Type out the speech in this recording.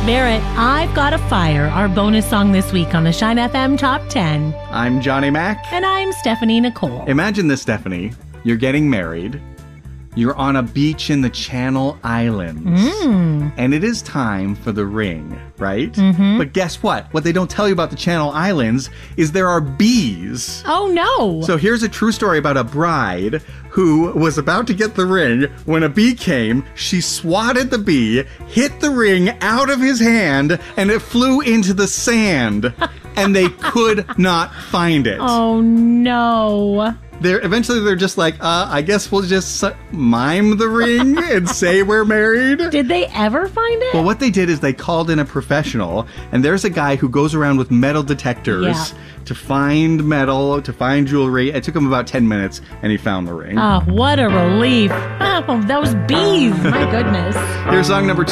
Barrett, I've Got a Fire, our bonus song this week on the Shine FM Top 10. I'm Johnny Mac. And I'm Stephanie Nicole. Imagine this, Stephanie. You're getting married. You're on a beach in the Channel Islands. And it is time for the ring, right? But guess what? What they don't tell you about the Channel Islands is there are bees. Oh, no. So here's a true story about a bride who was about to get the ring. When a bee came, she swatted the bee, hit the ring out of his hand, and it flew into the sand. And they could not find it. Oh, no. Eventually they're just like, I guess we'll just mime the ring and say we're married. Did they ever find it? Well, what they did is they called in a professional, and there's a guy who goes around with metal detectors to find metal, to find jewelry. It took him about 10 minutes, and he found the ring. Oh, what a relief. Oh, those bees. My goodness. Here's song number 2.